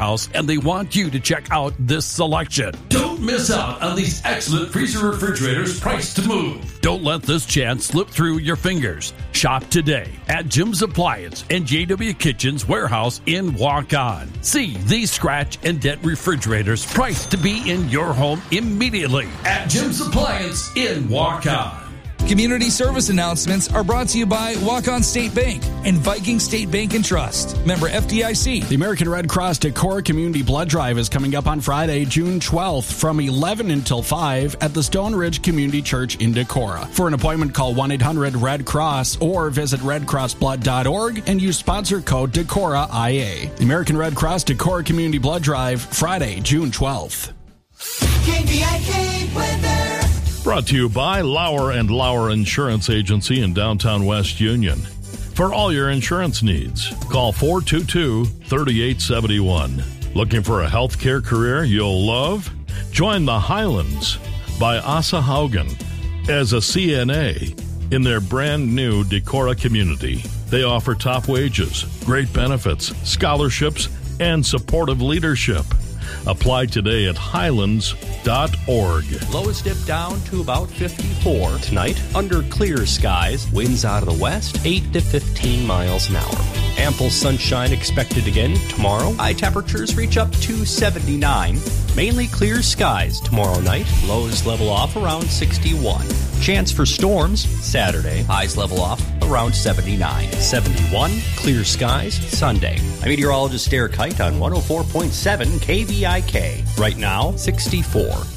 Warehouse, and they want you to check out this selection. Don't miss out on these excellent freezer refrigerators priced to move. Don't let this chance slip through your fingers. Shop today at Jim's Appliance and JW Kitchen's Warehouse in Waukon. See these scratch and dent refrigerators priced to be in your home immediately at Jim's Appliance in Waukon. Community service announcements are brought to you by Waukon State Bank and Viking State Bank and Trust. Member FDIC. The American Red Cross Decorah Community Blood Drive is coming up on Friday, June 12th from 11 until 5 at the Stone Ridge Community Church in Decorah. For an appointment, call 1-800-RED-CROSS or visit redcrossblood.org and use sponsor code DECORAIA. The American Red Cross Decorah Community Blood Drive, Friday, June 12th. KVIK weather. Brought to you by Lauer & Lauer Insurance Agency in downtown West Union. For all your insurance needs, call 422-3871. Looking for a healthcare career you'll love? Join the Highlands by Asa Haugen as a CNA in their brand new Decorah community. They offer top wages, great benefits, scholarships, and supportive leadership. Apply today at highlands.org. Lows dip down to about 54 tonight. Under clear skies, winds out of the west, 8 to 15 miles an hour. Ample sunshine expected again tomorrow. High temperatures reach up to 79. Mainly clear skies tomorrow night. Lows level off around 61. Chance for storms Saturday. Highs level off around 79. 71, clear skies Sunday. I'm meteorologist Eric Height on 104.7 KVIK. Right now, 64.